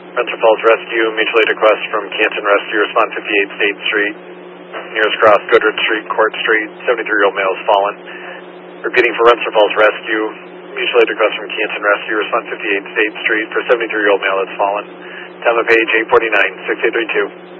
Rensselaer Falls Rescue, mutual aid request from Canton Rescue, respond 58 State Street. Nearest cross, Goodrich Street, Court Street, 73-year-old male is fallen. Repeating for Rensselaer Falls Rescue, mutual aid request from Canton Rescue, respond 58 State Street for 73-year-old male that's fallen. Time of page 849, 6832.